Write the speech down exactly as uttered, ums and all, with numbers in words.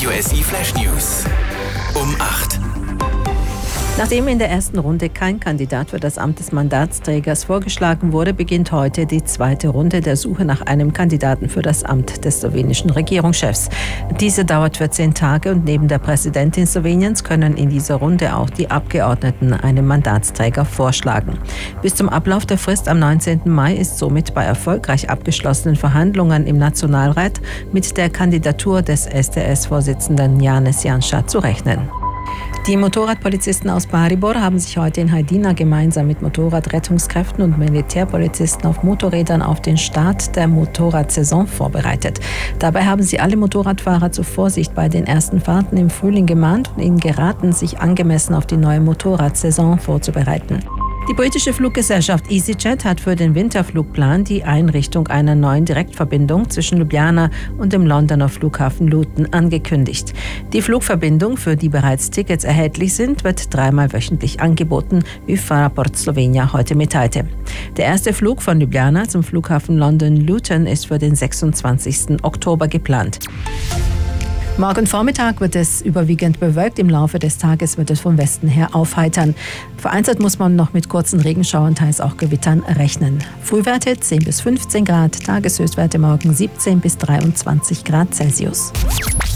Radio S I Flash News um acht. Nachdem in der ersten Runde kein Kandidat für das Amt des Mandatsträgers vorgeschlagen wurde, beginnt heute die zweite Runde der Suche nach einem Kandidaten für das Amt des slowenischen Regierungschefs. Diese dauert vierzehn Tage und neben der Präsidentin Sloweniens können in dieser Runde auch die Abgeordneten einen Mandatsträger vorschlagen. Bis zum Ablauf der Frist am neunzehnten Mai ist somit bei erfolgreich abgeschlossenen Verhandlungen im Nationalrat mit der Kandidatur des S D S-Vorsitzenden Janez Janša zu rechnen. Die Motorradpolizisten aus Maribor haben sich heute in Hajdina gemeinsam mit Motorradrettungskräften und Militärpolizisten auf Motorrädern auf den Start der Motorradsaison vorbereitet. Dabei haben sie alle Motorradfahrer zur Vorsicht bei den ersten Fahrten im Frühling gemahnt und ihnen geraten, sich angemessen auf die neue Motorradsaison vorzubereiten. Die britische Fluggesellschaft EasyJet hat für den Winterflugplan die Einrichtung einer neuen Direktverbindung zwischen Ljubljana und dem Londoner Flughafen Luton angekündigt. Die Flugverbindung, für die bereits Tickets erhältlich sind, wird dreimal wöchentlich angeboten, wie Fraport Slovenia heute mitteilte. Der erste Flug von Ljubljana zum Flughafen London Luton ist für den sechsundzwanzigsten Oktober geplant. Morgen Vormittag wird es überwiegend bewölkt. Im Laufe des Tages wird es vom Westen her aufheitern. Vereinzelt muss man noch mit kurzen Regenschauern, teils auch Gewittern rechnen. Frühwerte zehn bis fünfzehn Grad, Tageshöchstwerte morgen siebzehn bis dreiundzwanzig Grad Celsius.